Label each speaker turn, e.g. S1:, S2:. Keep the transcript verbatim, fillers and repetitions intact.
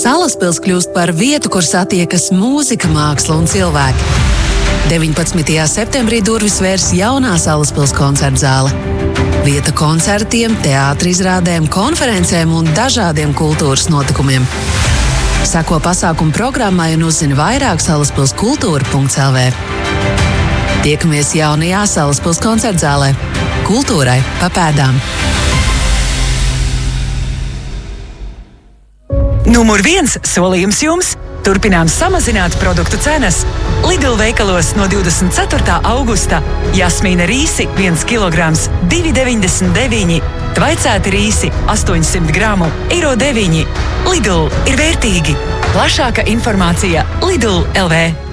S1: Salaspils kļūst par vietu, kur satiekas mūzika, māksla un cilvēki. deviņpadsmitajā septembrī durvis vērs jaunā Salaspils koncertzāle. Vieta koncertiem, teātrizrādēm, konferencēm un dažādiem kultūras notikumiem. Seko pasākumu programmai un uzzini vairāk salaspils kultūra punkts el vē. Tiekamies jaunajā Salaspils koncertzālē. Kultūrai pa pēdām.
S2: Numur viens solījums jums – turpinām samazināt produktu cenas. Lidl veikalos no divdesmit ceturtā augusta jasmīna rīsi viens kilograms divi deviņdesmit deviņi, tvaicēti rīsi astoņsimt gramu eiro deviņi. Lidl ir vērtīgi. Plašāka informācija Lidl punkt el vē.